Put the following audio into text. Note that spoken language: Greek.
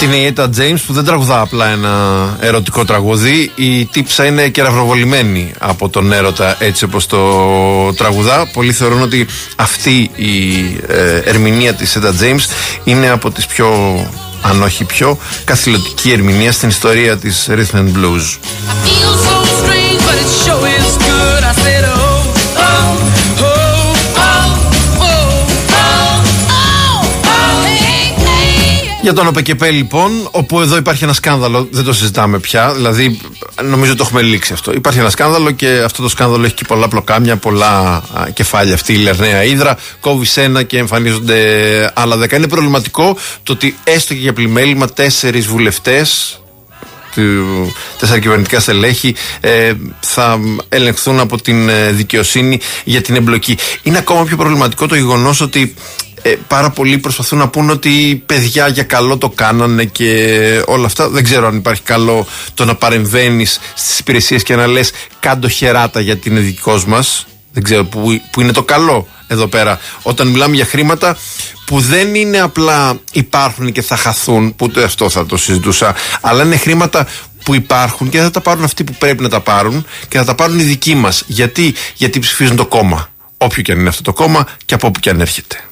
Αυτή είναι η Έτα James που δεν τραγουδά απλά ένα ερωτικό τραγούδι. Η τύψα είναι κεραυροβολημένη από τον έρωτα έτσι όπως το τραγουδά. Πολλοί θεωρούν ότι αυτή η ερμηνεία της Έτα James είναι από τις πιο, αν όχι πιο, καθηλωτική ερμηνεία στην ιστορία της Rhythm and Blues. Για τον ΟΠΕΚΕΠΕ λοιπόν, όπου εδώ υπάρχει ένα σκάνδαλο, δεν το συζητάμε πια, δηλαδή νομίζω το έχουμε λήξει αυτό. Υπάρχει ένα σκάνδαλο και αυτό το σκάνδαλο έχει και πολλά πλοκάμια, πολλά κεφάλια. Αυτή η Λερναία Ύδρα κόβει ένα και εμφανίζονται άλλα 10. Είναι προβληματικό το ότι έστω και για πλημέλημα 4 βουλευτές, 4 κυβερνητικά στελέχη θα ελεγχθούν από την δικαιοσύνη για την εμπλοκή. Είναι ακόμα πιο προβληματικό το γεγονός ότι πάρα πολλοί προσπαθούν να πούν ότι παιδιά για καλό το κάνανε και όλα αυτά. Δεν ξέρω αν υπάρχει καλό το να παρεμβαίνεις στις υπηρεσίες και να λες κάντο χεράτα γιατί είναι δικός μας. Δεν ξέρω που είναι το καλό εδώ πέρα όταν μιλάμε για χρήματα που δεν είναι απλά υπάρχουν και θα χαθούν, που ούτε αυτό θα το συζητούσα, αλλά είναι χρήματα που υπάρχουν και θα τα πάρουν αυτοί που πρέπει να τα πάρουν και θα τα πάρουν οι δικοί μας. Γιατί ψηφίζουν το κόμμα, όποιο και αν είναι αυτό το κόμμα και από όπου και αν έρχεται.